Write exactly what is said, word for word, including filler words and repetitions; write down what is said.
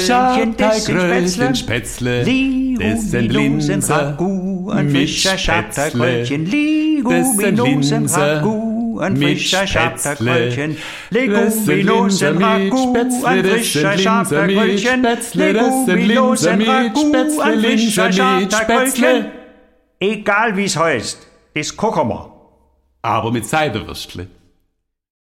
Schabteigrötchen, Spätzle, das sind Linsen, ein frischer Schabteigrötchen, Leguminosen, Ragout, ein frischer Schabteigrötchen, Leguminosen, Ragout, ein frischer Schabteigrötchen, Leguminosen, Ragout, ein frischer Schabteigrötchen. Egal wie's heißt, das kochen wir. aber mit Seidewürstle.